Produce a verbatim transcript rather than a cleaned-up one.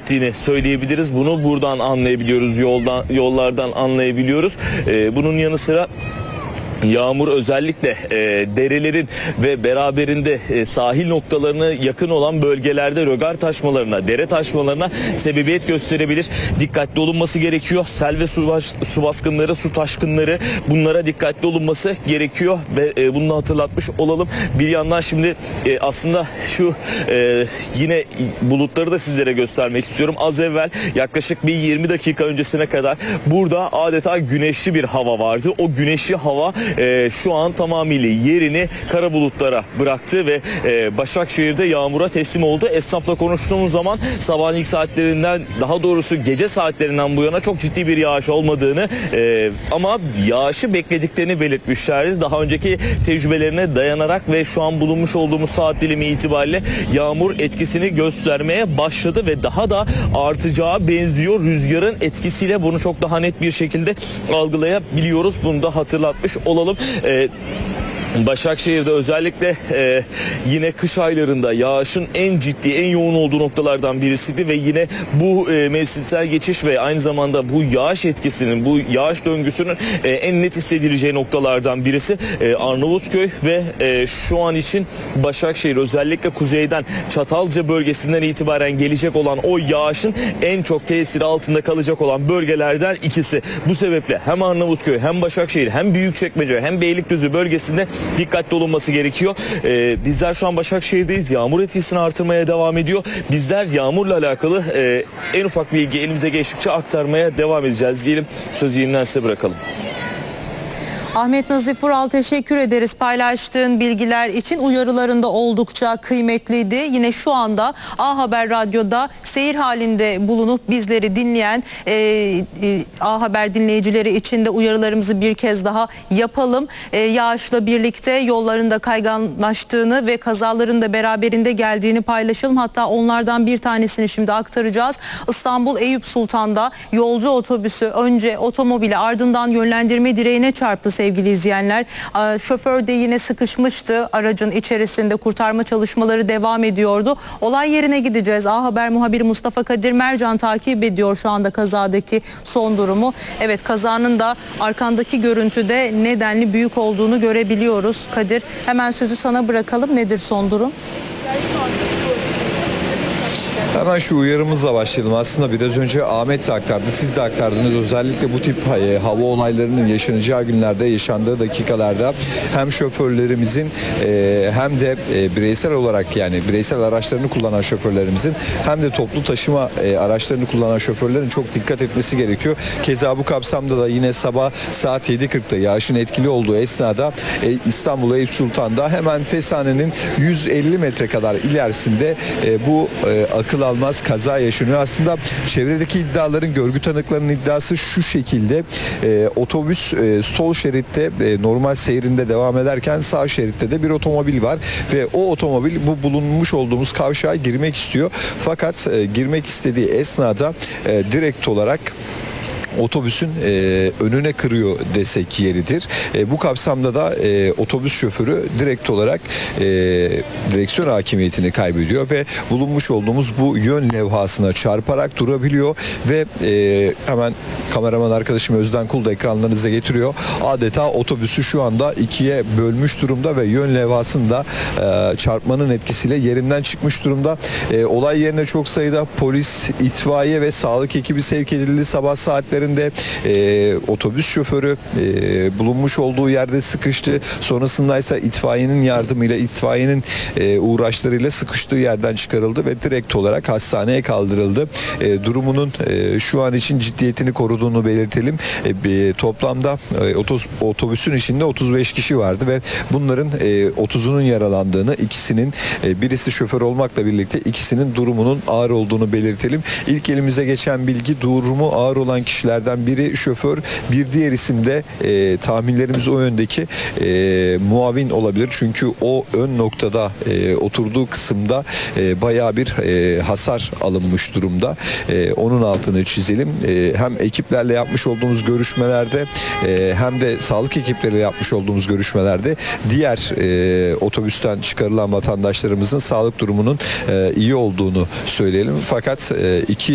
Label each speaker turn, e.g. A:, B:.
A: ettiğini söyleyebiliriz. Bunu buradan anlayabiliyoruz, yoldan yollardan anlayabiliyoruz. E, bunun yanı sıra yağmur özellikle e, derelerin ve beraberinde e, sahil noktalarına yakın olan bölgelerde rögar taşmalarına, dere taşmalarına sebebiyet gösterebilir. Dikkatli olunması gerekiyor. Sel ve su, baş, su baskınları, su taşkınları, bunlara dikkatli olunması gerekiyor ve e, bunu hatırlatmış olalım. Bir yandan şimdi e, aslında şu e, yine bulutları da sizlere göstermek istiyorum. Az evvel yaklaşık bir yirmi dakika öncesine kadar burada adeta güneşli bir hava vardı. O güneşli hava Ee, şu an tamamıyla yerini kara bulutlara bıraktı ve e, Başakşehir'de yağmura teslim oldu. Esnafla konuştuğumuz zaman sabahın ilk saatlerinden, daha doğrusu gece saatlerinden bu yana çok ciddi bir yağış olmadığını e, ama yağışı beklediklerini belirtmişlerdi. Daha önceki tecrübelerine dayanarak ve şu an bulunmuş olduğumuz saat dilimi itibariyle yağmur etkisini göstermeye başladı ve daha da artacağı benziyor. Rüzgarın etkisiyle bunu çok daha net bir şekilde algılayabiliyoruz. Bunu da hatırlatmış olalım. Ee, Başakşehir'de özellikle e, yine kış aylarında yağışın en ciddi, en yoğun olduğu noktalardan birisiydi ve yine bu e, mevsimsel geçiş ve aynı zamanda bu yağış etkisinin, bu yağış döngüsünün e, en net hissedileceği noktalardan birisi e, Arnavutköy ve e, şu an için Başakşehir, özellikle kuzeyden Çatalca bölgesinden itibaren gelecek olan o yağışın en çok tesiri altında kalacak olan bölgelerden ikisi. Bu sebeple hem Arnavutköy, hem Başakşehir, hem Büyükçekmece, hem Beylikdüzü bölgesinde dikkatli olunması gerekiyor. Ee, bizler şu an Başakşehir'deyiz. Yağmur etkisini artırmaya devam ediyor. Bizler yağmurla alakalı e, en ufak bilgi elimize geçtikçe aktarmaya devam edeceğiz diyelim. Sözü yeniden size bırakalım.
B: Ahmet Nazif Vural, teşekkür ederiz paylaştığın bilgiler için. Uyarılarında oldukça kıymetliydi. Yine şu anda A Haber Radyo'da seyir halinde bulunup bizleri dinleyen e, e, A Haber dinleyicileri için de uyarılarımızı bir kez daha yapalım. E, yağışla birlikte yollarında kayganlaştığını ve kazaların da beraberinde geldiğini paylaşalım. Hatta onlardan bir tanesini şimdi aktaracağız. İstanbul Eyüp Sultan'da yolcu otobüsü önce otomobile, ardından yönlendirme direğine çarptı sevgili izleyenler. Şoför de yine sıkışmıştı aracın içerisinde. Kurtarma çalışmaları devam ediyordu. Olay yerine gideceğiz. A Haber muhabiri Mustafa Kadir Mercan takip ediyor şu anda kazadaki son durumu. Evet, kazanın da arkandaki görüntüde nedenli büyük olduğunu görebiliyoruz. Kadir, hemen sözü sana bırakalım. Nedir son durum?
C: Hemen şu uyarımızla başlayalım. Aslında biraz önce Ahmet de aktardı, siz de aktardınız. Özellikle bu tip e, hava olaylarının yaşanacağı günlerde, yaşandığı dakikalarda hem şoförlerimizin e, hem de e, bireysel olarak, yani bireysel araçlarını kullanan şoförlerimizin hem de toplu taşıma e, araçlarını kullanan şoförlerin çok dikkat etmesi gerekiyor. Keza bu kapsamda da yine sabah saat yedi kırkta yağışın etkili olduğu esnada e, İstanbul Eyüp Sultan'da hemen Fesane'nin yüz elli metre kadar ilerisinde e, bu e, akıl almaz kaza yaşanıyor. Aslında çevredeki iddiaların, görgü tanıklarının iddiası şu şekilde: e, otobüs e, sol şeritte e, normal seyrinde devam ederken sağ şeritte de bir otomobil var ve o otomobil bu bulunmuş olduğumuz kavşağa girmek istiyor. Fakat e, girmek istediği esnada e, direkt olarak otobüsün e, önüne kırıyor desek yeridir. E, bu kapsamda da e, otobüs şoförü direkt olarak e, direksiyon hakimiyetini kaybediyor ve bulunmuş olduğumuz bu yön levhasına çarparak durabiliyor ve e, hemen kameraman arkadaşım Özden Kul da ekranlarınıza getiriyor. Adeta otobüsü şu anda ikiye bölmüş durumda ve yön levhasında e, çarpmanın etkisiyle yerinden çıkmış durumda. E, olay yerine çok sayıda polis, itfaiye ve sağlık ekibi sevk edildi. Sabah saatlerinde e, otobüs şoförü e, bulunmuş olduğu yerde sıkıştı. Sonrasında ise itfaiyenin yardımıyla, itfaiyenin e, uğraşlarıyla sıkıştığı yerden çıkarıldı ve direkt olarak hastaneye kaldırıldı. E, durumunun e, şu an için ciddiyetini koruduğunu belirtelim. E, toplamda e, otobüsün içinde otuz beş kişi vardı ve bunların e, otuzunun yaralandığını, ikisinin e, birisi şoför olmakla birlikte ikisinin durumunun ağır olduğunu belirtelim. İlk elimize geçen bilgi, durumu ağır olan kişiler biri şoför, bir diğer isim de e, tahminlerimiz o yöndeki e, muavin olabilir. Çünkü o ön noktada e, oturduğu kısımda e, bayağı bir e, hasar alınmış durumda. E, onun altını çizelim. E, hem ekiplerle yapmış olduğumuz görüşmelerde e, hem de sağlık ekipleriyle yapmış olduğumuz görüşmelerde diğer e, otobüsten çıkarılan vatandaşlarımızın sağlık durumunun e, iyi olduğunu söyleyelim. Fakat e, iki